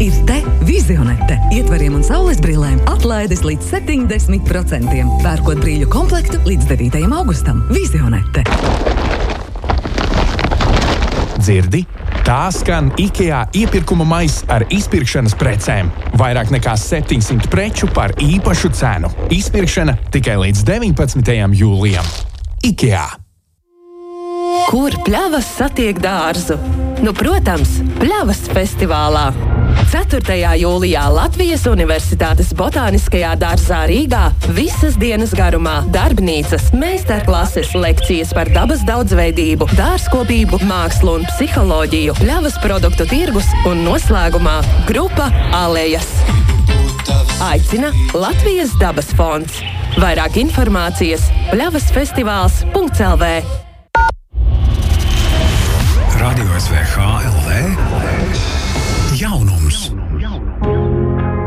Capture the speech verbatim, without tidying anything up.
ir te Vizionete. Ietvariem un saules brillēm atlaides līdz septiņdesmit procentiem. Pērkot brīļu komplektu līdz devītajam augustam. Vizionete. Dzirdi? Tā skan IKEA iepirkuma maiss ar izpirkšanas precēm. Vairāk nekā septiņsimt preču par īpašu cenu. Izpirkšana tikai līdz deviņpadsmitajam jūlijam. IKEA. Kur pļavas satiek dārzu? Nu, protams, Pļavas festivālā. ceturtajā jūlijā Latvijas Universitātes Botāniskajā dārzā Rīgā visas dienas garumā darbnīcas, meistarklases, lekcijas par dabas daudzveidību, dārzkopību, mākslu un psiholoģiju, pļavas produktu tirgus un noslēgumā grupa Alejas. Aicina Latvijas dabas fonds. Vairāk informācijas pļavasfestivāls punkts el vē. Radio S V H L V